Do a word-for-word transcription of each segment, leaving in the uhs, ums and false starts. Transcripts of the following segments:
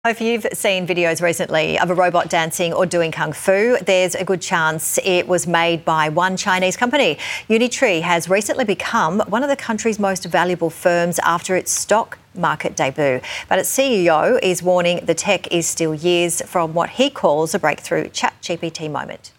If you've seen videos recently of a robot dancing or doing kung fu, there's a good chance it was made by one Chinese company. Unitree has recently become one of the country's most valuable firms after its stock market debut. But its C E O is warning the tech is still years from what he calls a breakthrough ChatGPT moment.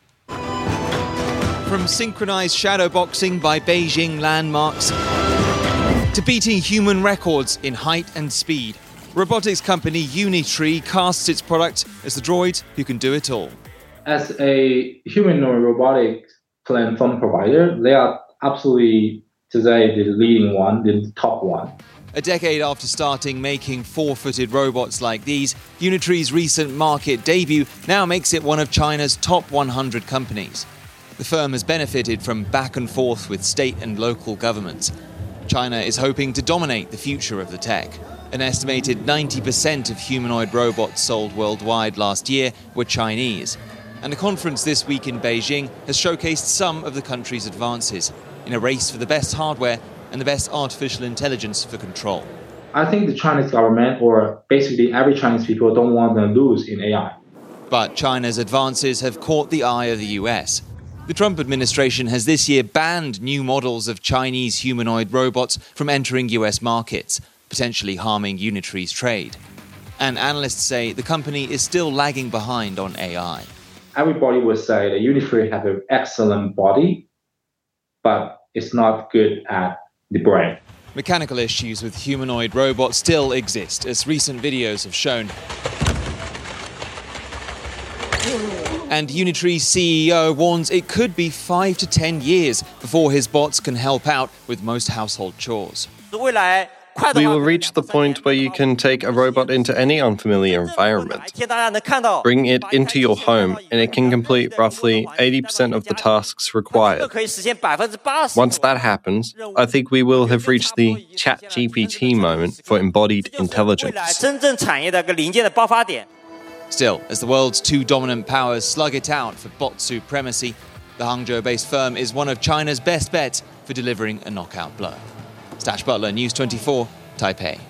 From synchronised shadowboxing by Beijing landmarks to beating human records in height and speed, robotics company Unitree casts its product as the droid who can do it all. As a humanoid robotic platform provider, they are absolutely today the leading one, the top one. A decade after starting making four-footed robots like these, Unitree's recent market debut now makes it one of China's top one hundred companies. The firm has benefited from back and forth with state and local governments. China is hoping to dominate the future of the tech. An estimated ninety percent of humanoid robots sold worldwide last year were Chinese. And a conference this week in Beijing has showcased some of the country's advances in a race for the best hardware and the best artificial intelligence for control. I think the Chinese government, or basically every Chinese people, don't want to lose in A I. But China's advances have caught the eye of the U S. The Trump administration has this year banned new models of Chinese humanoid robots from entering U S markets, potentially harming Unitree's trade. And analysts say the company is still lagging behind on A I. Everybody would say that Unitree has an excellent body, but it's not good at the brain. Mechanical issues with humanoid robots still exist, as recent videos have shown. And Unitree's C E O warns it could be five to ten years before his bots can help out with most household chores. We will reach the point where you can take a robot into any unfamiliar environment, bring it into your home, and it can complete roughly eighty percent of the tasks required. Once that happens, I think we will have reached the ChatGPT moment for embodied intelligence. Still, as the world's two dominant powers slug it out for bot supremacy, the Hangzhou-based firm is one of China's best bets for delivering a knockout blow. Stash Butler, News twenty-four, Taipei.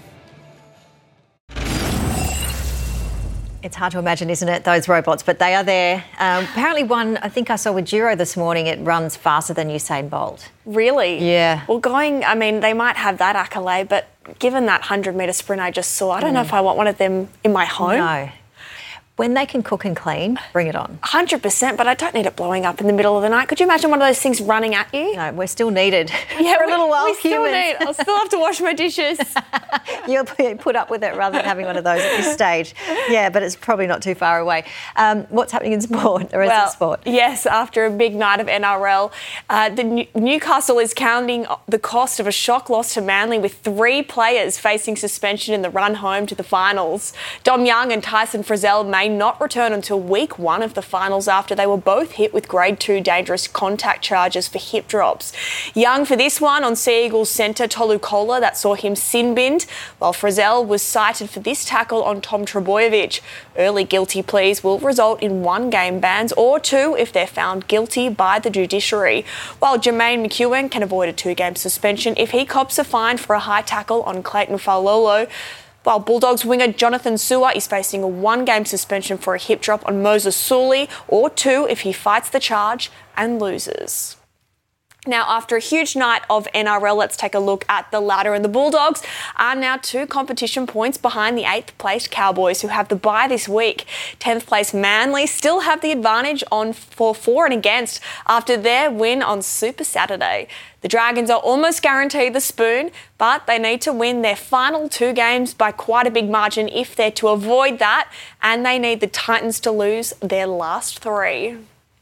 It's hard to imagine, isn't it, those robots, but they are there. Um, apparently one, I think I saw with Giro this morning, it runs faster than Usain Bolt. Really? Yeah. Well, going, I mean, they might have that accolade, but given that one hundred metre sprint I just saw, I don't mm. know if I want one of them in my home. No. When they can cook and clean, bring it on. one hundred percent, but I don't need it blowing up in the middle of the night. Could you imagine one of those things running at you? No, we're still needed yeah, for a we, little while. We still need. I'll still have to wash my dishes. You'll put up with it rather than having one of those at this stage. Yeah, but it's probably not too far away. Um, what's happening in sport, the rest well, of sport? Yes, after a big night of N R L, uh, the New- Newcastle is counting the cost of a shock loss to Manly with three players facing suspension in the run home to the finals. Dom Young and Tyson Frizzell may not return until week one of the finals after they were both hit with grade two dangerous contact charges for hip drops. Young for this one on Sea Eagles centre Tolu Kola that saw him sin binned, while Frizzell was cited for this tackle on Tom Trbojevic. Early guilty pleas will result in one game bans or two if they're found guilty by the judiciary, while Jermaine McEwen can avoid a two-game suspension if he cops a fine for a high tackle on Clayton Faulolo. While Bulldogs winger Jonathan Sewer is facing a one-game suspension for a hip drop on Moses Sully, or two if he fights the charge and loses. Now, after a huge night of N R L, let's take a look at the ladder. And the Bulldogs are now two competition points behind the eighth-placed Cowboys, who have the bye this week. tenth-placed Manly still have the advantage on for for and against after their win on Super Saturday. The Dragons are almost guaranteed the spoon, but they need to win their final two games by quite a big margin if they're to avoid that, and they need the Titans to lose their last three.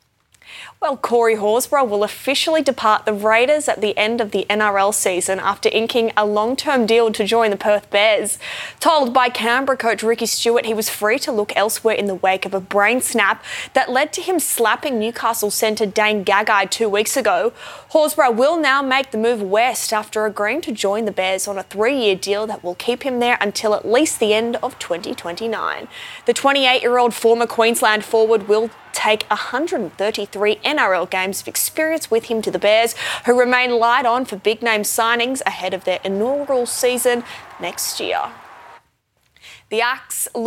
Well, Corey Horsburgh will officially depart the Raiders at the end of the N R L season after inking a long-term deal to join the Perth Bears. Told by Canberra coach Ricky Stewart he was free to look elsewhere in the wake of a brain snap that led to him slapping Newcastle centre Dane Gagai two weeks ago, Horsburgh will now make the move west after agreeing to join the Bears on a three-year deal that will keep him there until at least the end of twenty twenty-nine. The twenty-eight-year-old former Queensland forward will take one hundred thirty-three N R L games of experience with him to the Bears, who remain light on for big-name signings ahead of their inaugural season next year. The axe